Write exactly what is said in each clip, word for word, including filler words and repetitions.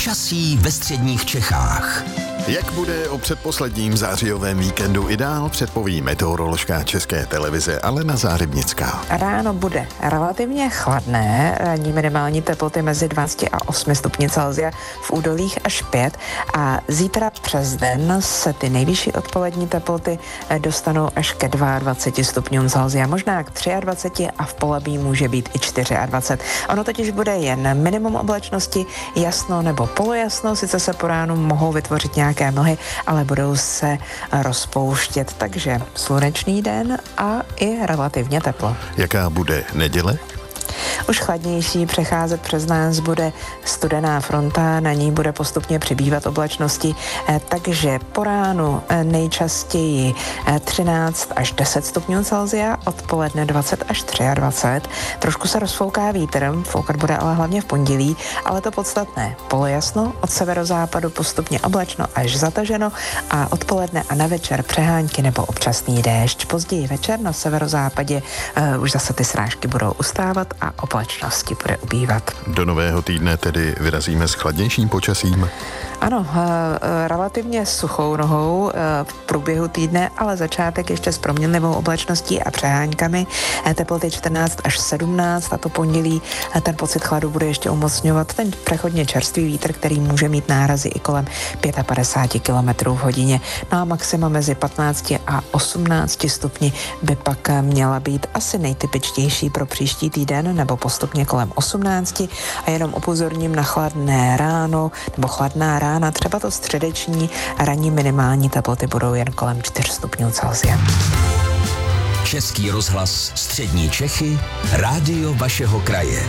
Počasí ve středních Čechách. Jak bude o předposledním zářijovém víkendu i dál, předpoví meteoroložka České televize Alena Zářebnická. Ráno bude relativně chladné, ranní minimální teploty mezi dvanácti a osmi stupni Celsia, v údolích až pět, a zítra přes den se ty nejvyšší odpolední teploty dostanou až ke dvaceti dvěma stupňům Celsia, možná k dvaceti třem a v Polabí může být i dvacet čtyři. Ono totiž bude jen minimum oblačnosti, jasno nebo polojasno, sice se po ránu mohou vytvořit nějaké mlhy, ale budou se rozpouštět, takže slunečný den a i relativně teplo. Jaká bude neděle? Už chladnější, přecházet přes nás bude studená fronta, na ní bude postupně přibývat oblačnosti, takže po ránu nejčastěji třináct až deset stupňů Celsia, odpoledne dvacet až dvacet tři. Trošku se rozfouká vítr, foukat bude ale hlavně v pondělí, ale to podstatné, polojasno, od severozápadu postupně oblačno až zataženo a odpoledne a na večer přehánky nebo občasný déšť. Později večer na severozápadě uh, už zase ty srážky budou ustávat a oblačnosti bude ubývat. Do nového týdne tedy vyrazíme s chladnějším počasím? Ano, relativně suchou nohou v průběhu týdne, ale začátek ještě s proměnlivou oblačností a přeháňkami. Teploty čtrnáct až sedmnáct a to pondělí ten pocit chladu bude ještě umocňovat ten přechodně čerstvý vítr, který může mít nárazy i kolem padesát pět kilometrů v hodině. No a maxima mezi patnácti a osmnácti stupni by pak měla být asi nejtypičtější pro příští týden nebo postupně kolem osmnácti a jenom upozorním na chladné ráno nebo chladná rána. Rána, třeba to středeční a ranní minimální teploty budou jen kolem čtyř stupňů Celsia. Český rozhlas Střední Čechy, rádio vašeho kraje.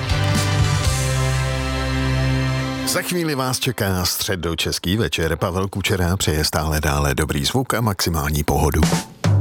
Za chvíli vás čeká středočeský večer. Pavel Kučera přeje stále dále dobrý zvuk a maximální pohodu.